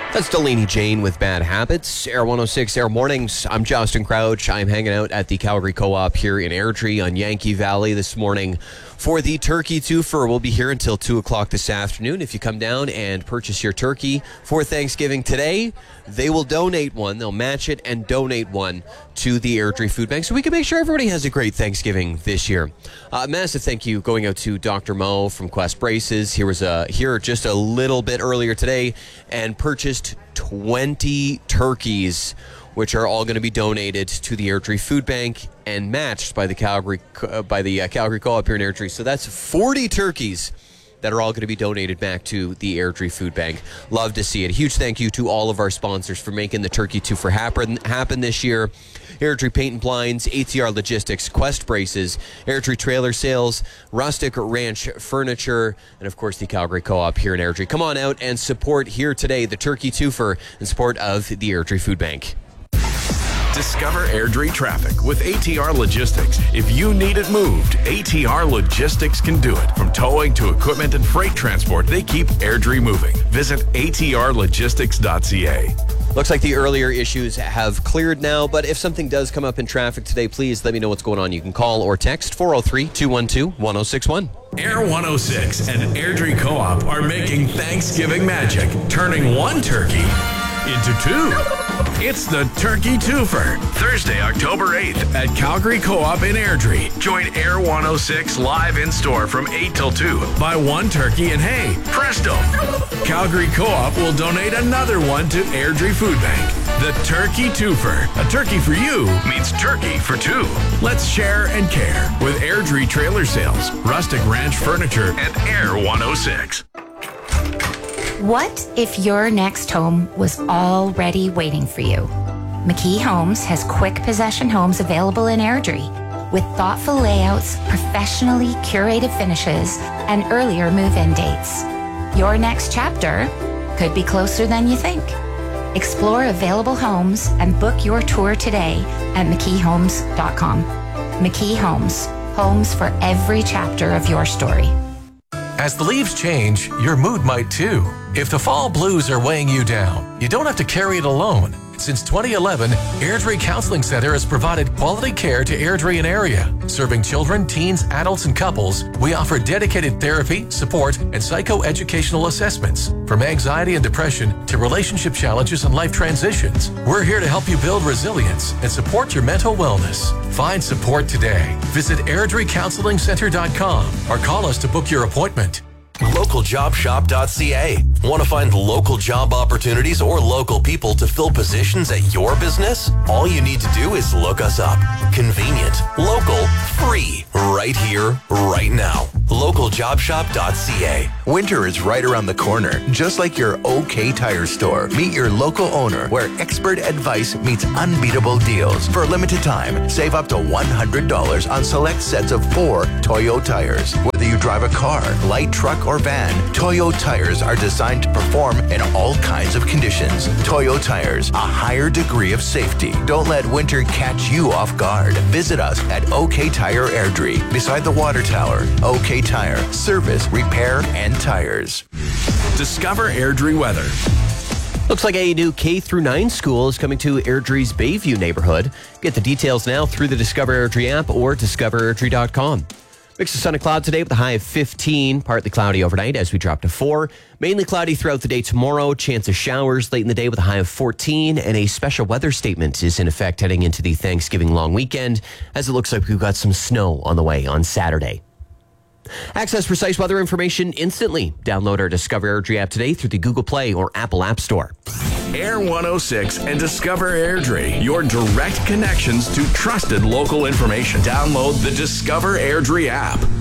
That's Delaney Jane with Bad Habits. Air 106 Air Mornings. I'm Justin Crouch. I'm hanging out at the Calgary Co-op here in Airdrie on Yankee Valley this morning for the Turkey Twofer. We'll be here until 2 o'clock this afternoon. If you come down and purchase your turkey for Thanksgiving today, they will donate one. They'll match it and donate one to the Airdrie Food Bank so we can make sure everybody has a great Thanksgiving this year. Massive thank you going out to Dr. Mo from Quest Braces. He was here just a little bit earlier today and purchased 20 turkeys, which are all going to be donated to the Airdrie Food Bank and matched by the Calgary Co-op here in Airdrie. So that's 40 turkeys that are all going to be donated back to the Airdrie Food Bank. Love to see it. A huge thank you to all of our sponsors for making the Turkey Twofer happen this year. Airdrie Paint and Blinds, ATR Logistics, Quest Braces, Airdrie Trailer Sales, Rustic Ranch Furniture, and of course the Calgary Co-op here in Airdrie. Come on out and support here today the Turkey Twofer in support of the Airdrie Food Bank. Discover Airdrie traffic with ATR Logistics. If you need it moved, ATR Logistics can do it. From towing to equipment and freight transport, they keep Airdrie moving. Visit atrlogistics.ca. Looks like the earlier issues have cleared now, but if something does come up in traffic today, please let me know what's going on. You can call or text 403-212-1061. Air 106 and Airdrie Co-op are making Thanksgiving magic, turning one turkey into two. It's the Turkey Twofer, Thursday, October 8th at Calgary Co-op in Airdrie. Join Air 106 live in store from 8 till 2. Buy one turkey and hey, presto! Calgary Co-op will donate another one to Airdrie Food Bank. The Turkey Twofer. A turkey for you means turkey for two. Let's share and care with Airdrie Trailer Sales, Rustic Ranch Furniture, and Air 106. What if your next home was already waiting for you? McKee Homes has quick possession homes available in Airdrie with thoughtful layouts, professionally curated finishes, and earlier move-in dates. Your next chapter could be closer than you think. Explore available homes and book your tour today at mckeehomes.com. McKee Homes, homes for every chapter of your story. As the leaves change, your mood might too. If the fall blues are weighing you down, you don't have to carry it alone. Since 2011, Airdrie Counseling Center has provided quality care to Airdrie and area. Serving children, teens, adults, and couples, we offer dedicated therapy, support, and psychoeducational assessments. From anxiety and depression to relationship challenges and life transitions, we're here to help you build resilience and support your mental wellness. Find support today. Visit AirdrieCounselingCenter.com or call us to book your appointment. LocalJobShop.ca. Want to find local job opportunities or local people to fill positions at your business? All you need to do is look us up. Convenient, local, free, right here, right now. LocalJobShop.ca. Winter is right around the corner, just like your OK Tire store. Meet your local owner, where expert advice meets unbeatable deals. For a limited time, save up to $100 on select sets of 4 Toyo tires. Whether you drive a car, light truck, or van, Toyo tires are designed to perform in all kinds of conditions. Toyo tires, a higher degree of safety. Don't let winter catch you off guard. Visit us at OK Tire Airdrie, beside the water tower. OK Tire, service, repair, and tires. Discover Airdrie weather. Looks like a new K-9 school is coming to Airdrie's Bayview neighborhood. Get the details now through the Discover Airdrie app or discoverairdrie.com. Mix of sun and cloud today with a high of 15. Partly cloudy overnight as we drop to 4. Mainly cloudy throughout the day tomorrow. Chance of showers late in the day with a high of 14. And a special weather statement is in effect heading into the Thanksgiving long weekend, as it looks like we've got some snow on the way on Saturday. Access precise weather information instantly. Download our Discover Airdrie app today through the Google Play or Apple App Store. Air 106 and Discover Airdrie, your direct connections to trusted local information. Download the Discover Airdrie app.